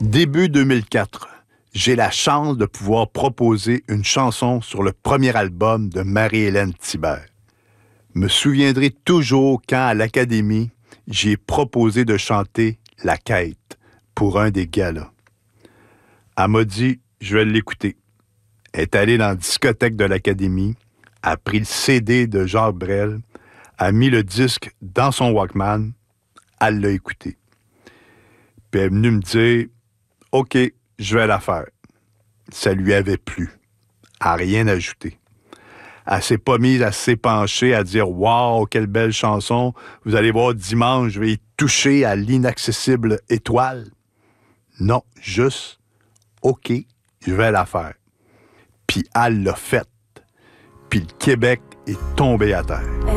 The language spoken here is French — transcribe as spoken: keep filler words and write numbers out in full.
Début deux mille quatre, j'ai la chance de pouvoir proposer une chanson sur le premier album de Marie-Hélène Thibert. Me souviendrai toujours quand, à l'Académie, j'ai proposé de chanter La Quête pour un des galas. Elle m'a dit « Je vais l'écouter ». Elle est allée dans la discothèque de l'Académie, a pris le C D de Jacques Brel, a mis le disque dans son Walkman, elle l'a écouté. Puis elle est venue me dire « OK, je vais la faire ». Ça lui avait plu. Elle n'a rien ajouté. Elle s'est pas mise à s'épancher, à dire « Wow, quelle belle chanson! Vous allez voir dimanche, je vais y toucher à l'inaccessible étoile. » Non, juste « OK, je vais la faire. » Puis elle l'a faite. Puis le Québec est tombé à terre.